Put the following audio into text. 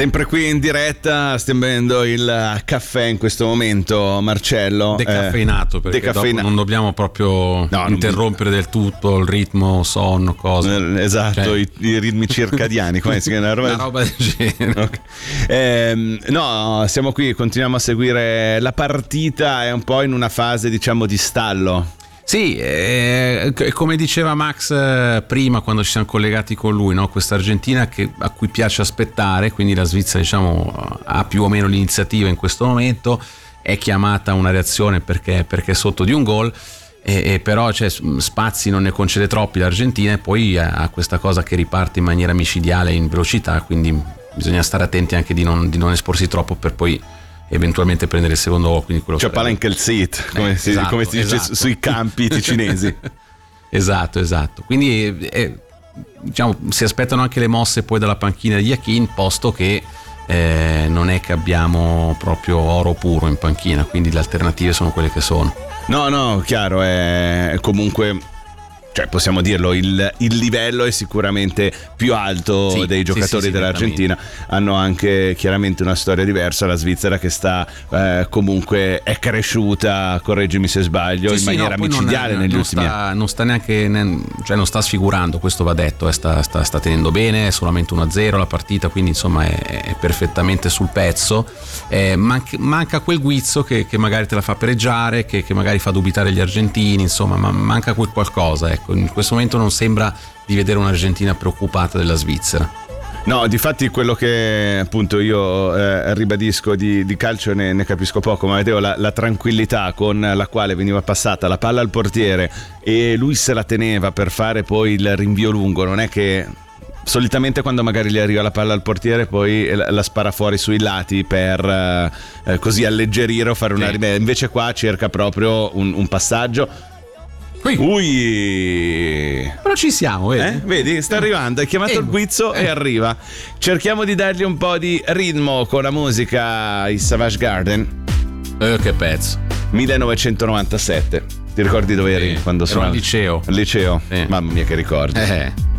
Sempre qui in diretta, stiamo bevendo il caffè in questo momento, Marcello. Decaffeinato, perché dopo non dobbiamo proprio interrompere del tutto il ritmo, sonno, cose. Esatto, cioè, i ritmi circadiani, come si chiama? Una roba del genere. Okay. No, siamo qui, continuiamo a seguire la partita, è un po' in una fase, diciamo, di stallo. Sì, come diceva Max prima quando ci siamo collegati con lui, no? Questa Argentina a cui piace aspettare, quindi la Svizzera, diciamo, ha più o meno l'iniziativa in questo momento, è chiamata a una reazione perché è sotto di un gol, però spazi non ne concede troppi l'Argentina, e poi ha questa cosa che riparte in maniera micidiale in velocità, quindi bisogna stare attenti anche di non esporsi troppo per poi eventualmente prendere il secondo gol, quindi quello palla in quel seat, come si dice sui campi ticinesi. esatto, quindi diciamo si aspettano anche le mosse poi dalla panchina di Yakin, posto che non è che abbiamo proprio oro puro in panchina, quindi le alternative sono quelle che sono. No, chiaro, è comunque, cioè possiamo dirlo, il livello è sicuramente più alto dei giocatori dell'Argentina. Hanno anche chiaramente una storia diversa. La Svizzera che sta comunque è cresciuta, correggimi se sbaglio, in maniera micidiale negli ultimi anni. Non sta neanche, cioè non sta sfigurando, questo va detto, sta tenendo bene, è solamente 1-0 la partita, quindi insomma è perfettamente sul pezzo. Manca quel guizzo che magari te la fa pareggiare, che magari fa dubitare gli argentini, insomma, manca quel qualcosa, ecco. In questo momento non sembra di vedere un'Argentina preoccupata della Svizzera. No, difatti quello che appunto io ribadisco di calcio ne capisco poco, ma vedevo la tranquillità con la quale veniva passata la palla al portiere e lui se la teneva per fare poi il rinvio lungo. Non è che solitamente quando magari gli arriva la palla al portiere poi la spara fuori sui lati per così alleggerire o fare una rimessa, invece qua cerca proprio un passaggio. Però ci siamo, vedi? Vedi, sta arrivando, hai chiamato il guizzo e arriva. Cerchiamo di dargli un po' di ritmo con la musica, i Savage Garden. Che pezzo. 1997. Ti ricordi dove eri quando suonavi? Al liceo. Al liceo? Mamma mia che ricordi.